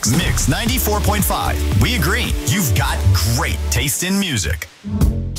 Mix 94.5. We agree. You've got great taste in music.